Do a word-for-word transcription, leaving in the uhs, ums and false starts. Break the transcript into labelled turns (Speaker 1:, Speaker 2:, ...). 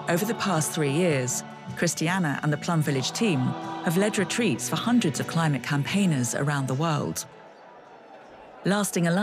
Speaker 1: Over the past three years, Christiana and the Plum Village team have led retreats for hundreds of climate campaigners around the world. Lasting a